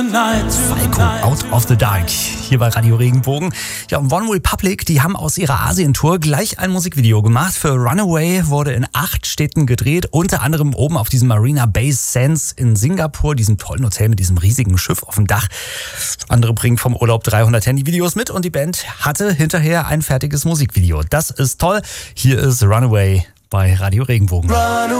Falco, Out of the Dark, hier bei Radio Regenbogen. Ja, und One Republic, die haben aus ihrer Asientour gleich ein Musikvideo gemacht. Für Runaway wurde in 8 Städten gedreht, unter anderem oben auf diesem Marina Bay Sands in Singapur, diesem tollen Hotel mit diesem riesigen Schiff auf dem Dach. Andere bringen vom Urlaub 300 Handyvideos mit und die Band hatte hinterher ein fertiges Musikvideo. Das ist toll. Hier ist Runaway bei Radio Regenbogen.